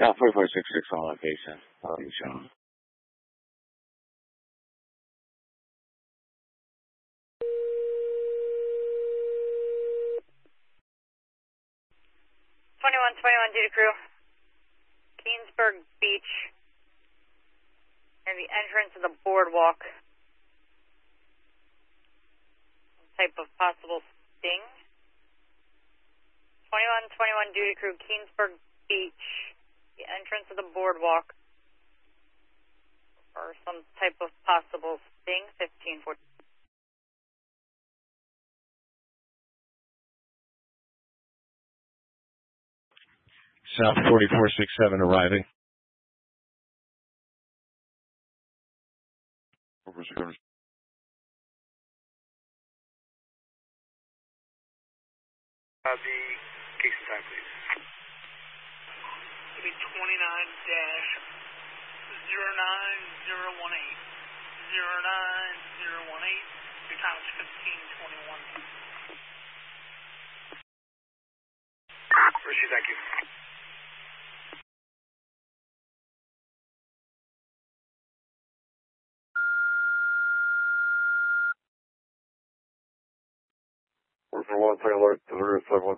Yeah, 4466 on location. How are you showing? Duty crew, Keensburg Beach, and the entrance of the boardwalk. Some type of possible sting. 2121 duty crew, Keensburg Beach, the entrance of the boardwalk, or some type of possible sting. 1540. South 4467 arriving. 4467. The case and time, please. Give me 29-09018. 09018. Your time is 1521. Richie, thank you. One alert, 37